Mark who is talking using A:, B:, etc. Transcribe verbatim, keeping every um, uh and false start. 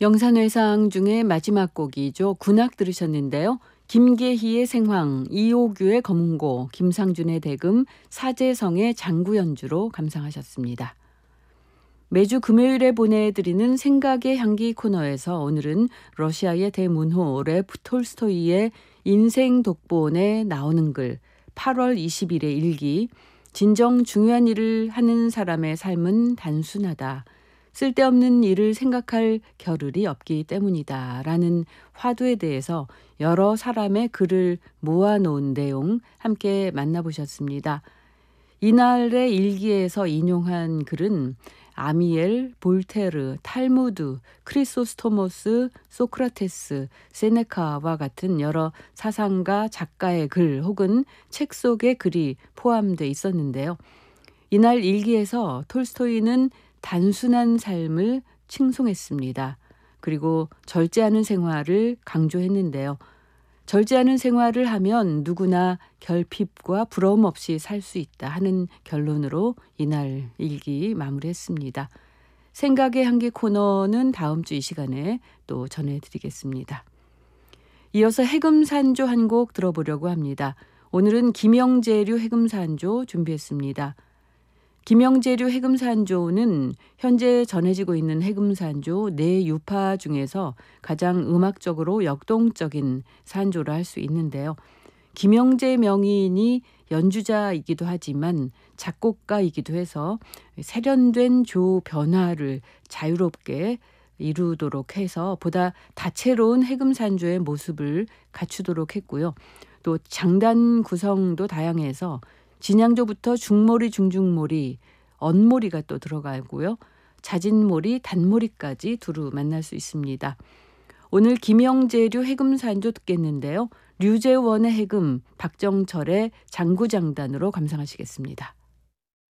A: 명산회상 중에 마지막 곡이죠. 군악 들으셨는데요. 김계희의 생황, 이호규의 검은고, 김상준의 대금, 사재성의 장구 연주로 감상하셨습니다. 매주 금요일에 보내드리는 생각의 향기 코너에서 오늘은 러시아의 대문호 레프 톨스토이의 인생 독본에 나오는 글, 팔월 이십일의 일기, 진정 중요한 일을 하는 사람의 삶은 단순하다. 쓸데없는 일을 생각할 겨를이 없기 때문이다. 라는 화두에 대해서 여러 사람의 글을 모아놓은 내용 함께 만나보셨습니다. 이날의 일기에서 인용한 글은 아미엘, 볼테르, 탈무드, 크리소스토모스, 소크라테스, 세네카와 같은 여러 사상가, 작가의 글 혹은 책 속의 글이 포함되어 있었는데요. 이날 일기에서 톨스토이는 단순한 삶을 칭송했습니다. 그리고 절제하는 생활을 강조했는데요. 절제하는 생활을 하면 누구나 결핍과 부러움 없이 살 수 있다 하는 결론으로 이날 일기 마무리했습니다. 생각의 향기 코너는 다음 주 이 시간에 또 전해드리겠습니다. 이어서 해금산조 한 곡 들어보려고 합니다. 오늘은 김영재류 해금산조 준비했습니다. 김영재류 해금산조는 현재 전해지고 있는 해금산조 네 유파 중에서 가장 음악적으로 역동적인 산조를 할 수 있는데요. 김영재 명인이 연주자이기도 하지만 작곡가이기도 해서 세련된 조 변화를 자유롭게 이루도록 해서 보다 다채로운 해금산조의 모습을 갖추도록 했고요. 또 장단 구성도 다양해서 진양조부터 중모리, 중중모리, 언모리가 또 들어가고요. 자진모리, 단모리까지 두루 만날 수 있습니다. 오늘 김영재류 해금산조 듣겠는데요. 류재원의 해금, 박정철의 장구장단으로 감상하시겠습니다.